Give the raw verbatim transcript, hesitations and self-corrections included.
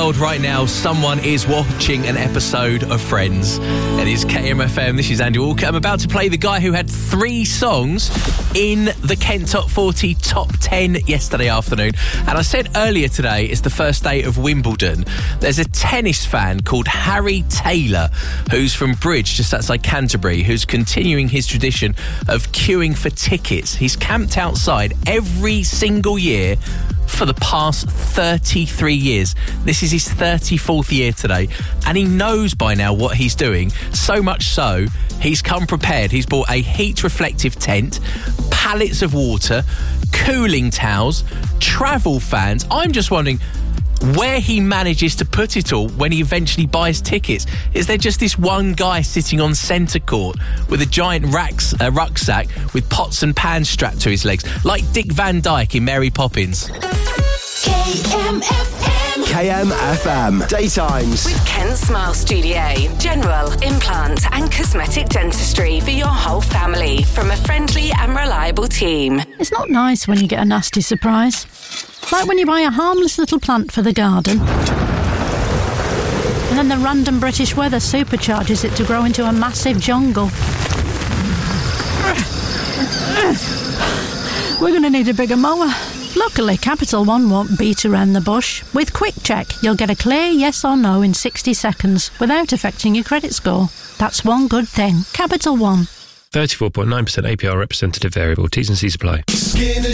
world right now, someone is watching an episode of Friends. It is K M F M. This is Andy Walker. I'm about to play the guy who had three songs in the Kent Top forty Top ten yesterday afternoon. And I said earlier today, it's the first day of Wimbledon. There's a tennis fan called Harry Taylor, who's from Bridge, just outside Canterbury, who's continuing his tradition of queuing for tickets. He's camped outside every single year for the past thirty-three years. This is his thirty-fourth year today, and he knows by now what he's doing. So much so, he's come prepared. He's bought a heat-reflective tent, pallets of water, cooling towels, travel fans. I'm just wondering where he manages to put it all when he eventually buys tickets. Is there just this one guy sitting on centre court with a giant racks, uh, rucksack with pots and pans strapped to his legs, like Dick Van Dyke in Mary Poppins? K M F M. K M F M. Daytimes. With Kent Smile Studio. General, implant and cosmetic dentistry for your whole family from a friendly and reliable team. It's not nice when you get a nasty surprise. Like when you buy a harmless little plant for the garden, and then the random British weather supercharges it to grow into a massive jungle. We're going to need a bigger mower. Luckily, Capital One won't beat around the bush. With Quick Check, you'll get a clear yes or no in sixty seconds without affecting your credit score. That's one good thing. Capital One. thirty-four point nine percent A P R representative variable. T's and C's apply. Skinner